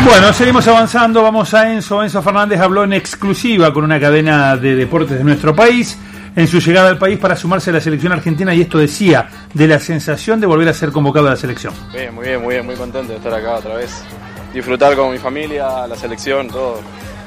Bueno, seguimos avanzando, vamos a Enzo. Enzo Fernández habló en exclusiva con una cadena de deportes de nuestro país en su llegada al país para sumarse a la selección argentina, y esto decía de la sensación de volver a ser convocado a la selección. Bien, muy contento de estar acá otra vez, disfrutar con mi familia, la selección, todo.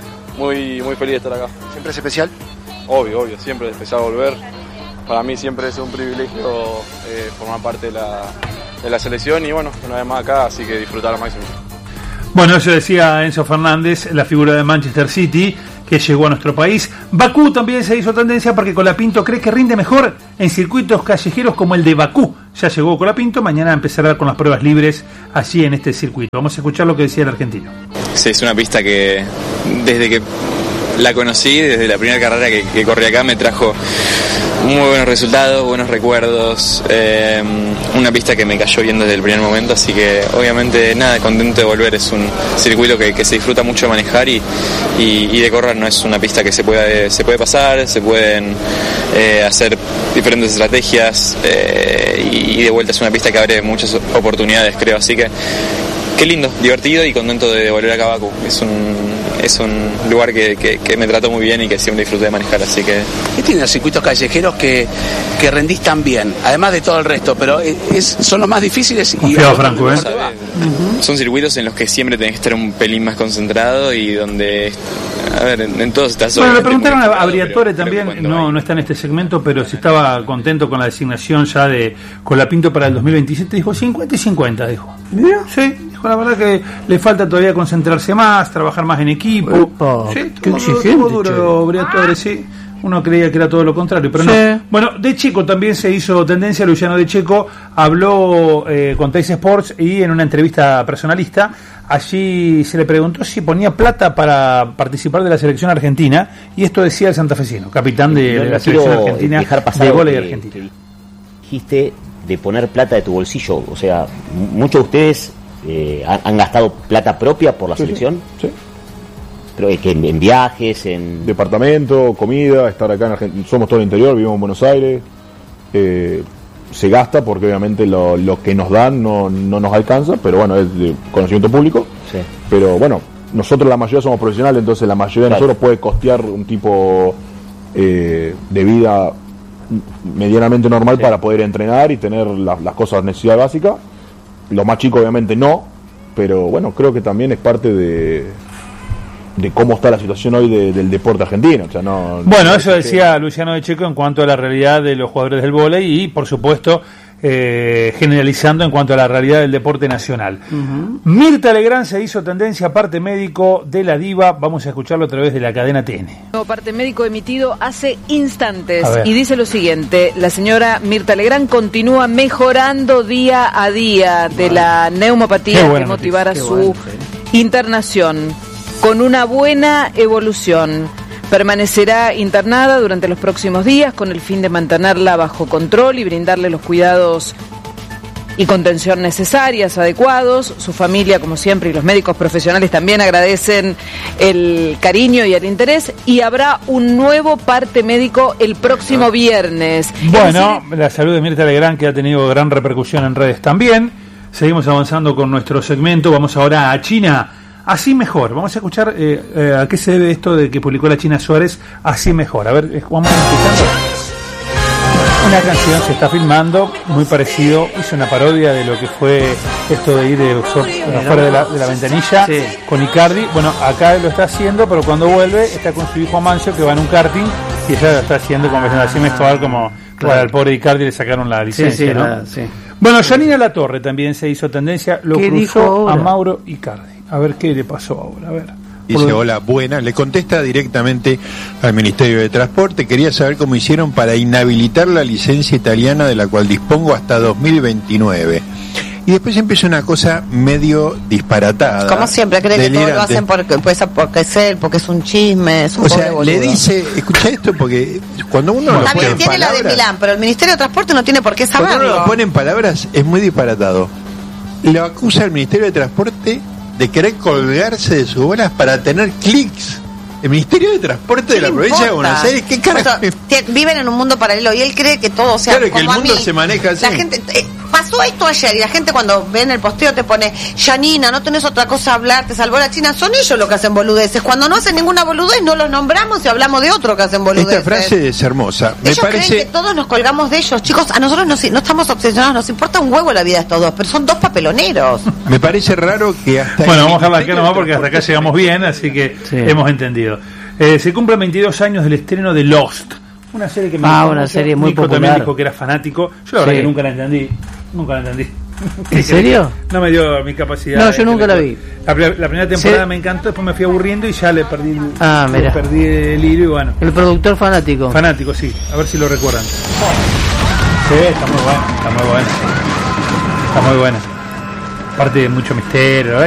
Muy feliz de estar acá. ¿Siempre es especial? Obvio, siempre es especial volver. Para mí siempre es un privilegio formar parte de la selección y bueno, una vez más acá, así que disfrutar al máximo. Bueno, eso decía Enzo Fernández, la figura de Manchester City, que llegó a nuestro país. Bakú también se hizo tendencia porque Colapinto cree que rinde mejor en circuitos callejeros como el de Bakú. Ya llegó Colapinto, mañana empezará con las pruebas libres allí en este circuito. Vamos a escuchar lo que decía el argentino. Sí, es una pista que desde que la conocí, desde la primera carrera que corrí acá, me trajo muy buenos resultados, buenos recuerdos, una pista que me cayó bien desde el primer momento, así que obviamente nada, contento de volver. Es un circuito que se disfruta mucho de manejar y de correr. No es una pista que se puede pasar, se pueden hacer diferentes estrategias y de vuelta es una pista que abre muchas oportunidades, creo, así que qué lindo, divertido y contento de volver acá a Bakú. Es un lugar que me trató muy bien y que siempre disfruté de manejar, así que... ¿Qué tienen los circuitos callejeros que rendís tan bien? Además de todo el resto, pero son los más difíciles. Confiado, Franco, Son circuitos en los que siempre tenés que estar un pelín más concentrado y donde... A ver, en todos estás... Bueno, le preguntaron a Briatore también, no está en este segmento, pero si estaba contento con la designación ya de Colapinto para el 2027, dijo 50 y 50, dijo. ¿Mira? Sí, dijo la verdad que le falta todavía concentrarse más, trabajar más en equipo. Opa, sí, qué exigente, duro Briatore, sí. Uno creía que era todo lo contrario, pero sí. No. Bueno, De Checo también se hizo tendencia. Luciano De Checo habló con Teis Sports y en una entrevista personalista, allí se le preguntó si ponía plata para participar de la selección argentina, y esto decía el santafesino, capitán de la selección argentina de vóley argentina. Dijiste de poner plata de tu bolsillo, o sea, muchos de ustedes han gastado plata propia por la selección. Sí. Pero que en viajes, en departamento, comida, estar acá en Argentina, somos todo el interior, vivimos en Buenos Aires, se gasta porque obviamente lo que nos dan no nos alcanza, pero bueno, es de conocimiento público, sí. Pero bueno, nosotros la mayoría somos profesionales, entonces la mayoría de nosotros puede costear un tipo de vida medianamente normal, sí, para poder entrenar y tener las cosas de necesidad básica. Los más chicos obviamente no, pero bueno, creo que también es parte de cómo está la situación hoy del deporte argentino. O sea, bueno, eso decía Luciano De Checo en cuanto a la realidad de los jugadores del vóley y, por supuesto, generalizando en cuanto a la realidad del deporte nacional. Uh-huh. Mirta Legrand se hizo tendencia, parte médico de la diva. Vamos a escucharlo a través de la cadena TN. Nuevo parte médico emitido hace instantes y dice lo siguiente: la señora Mirta Legrand continúa mejorando día a día de la neumopatía que motivara su internación, con una buena evolución. Permanecerá internada durante los próximos días con el fin de mantenerla bajo control y brindarle los cuidados y contención necesarias, adecuados. Su familia, como siempre, y los médicos profesionales también agradecen el cariño y el interés, y habrá un nuevo parte médico el próximo viernes. Bueno, la salud de Mirta Legrand, que ha tenido gran repercusión en redes también. Seguimos avanzando con nuestro segmento. Vamos ahora a China. Así mejor. Vamos a escuchar a qué se debe esto de que publicó la China Suárez, Así mejor. A ver, vamos escuchando. Una canción se está filmando, muy parecido. Hizo una parodia de lo que fue esto de ir afuera de la ventanilla, sí, con Icardi. Bueno, acá lo está haciendo, pero cuando vuelve está con su hijo Amancio, que va en un karting, y ella lo está haciendo como así mejor, como claro, al pobre Icardi le sacaron la licencia, sí, ¿no? Sí. Bueno, Janina Latorre también se hizo tendencia, lo cruzó a Mauro Icardi. A ver qué le pasó ahora, a ver. Dice, hola, buena. Le contesta directamente al Ministerio de Transporte. Quería saber cómo hicieron para inhabilitar la licencia italiana de la cual dispongo hasta 2029. Y después empieza una cosa medio disparatada. Como siempre, cree que todo lo hacen porque es un chisme, es un o sea, le dice, escucha esto, porque cuando uno lo pone en tiene palabras, la de Milán, pero el Ministerio de Transporte no tiene por qué saberlo. Cuando uno lo pone en palabras, es muy disparatado. Lo acusa el Ministerio de Transporte de querer colgarse de sus bolas para tener clics. El Ministerio de Transporte de la provincia de Buenos Aires, ¿qué carajo? Viven en un mundo paralelo y él cree que todo sea claro, como que el mundo se maneja así. La gente, pasó esto ayer y la gente cuando ve en el posteo te pone, Janina, no tenés otra cosa a hablar, te salvó la China. Son ellos los que hacen boludeces. Cuando no hacen ninguna boludez no los nombramos y hablamos de otro que hacen boludeces. Esta frase es hermosa. Ellos creen que todos nos colgamos de ellos. Chicos, a nosotros no estamos obsesionados, nos importa un huevo la vida de estos dos, pero son dos papeloneros. Me parece raro que hasta... Bueno, vamos a dejarla acá nomás porque hasta acá llegamos bien, así que hemos entendido. Se cumplen 22 años del estreno de Lost. Una serie que me una serie muy Nico popular. También dijo que era fanático. Yo la verdad que nunca la entendí. ¿En serio? No me dio mi capacidad. No, yo nunca la vi. La primera temporada me encantó, después me fui aburriendo y ya le perdí el hilo y bueno. El productor fanático. Fanático, sí. A ver si lo recuerdan. Sí, está muy buena. Está muy buena. Aparte de mucho misterio.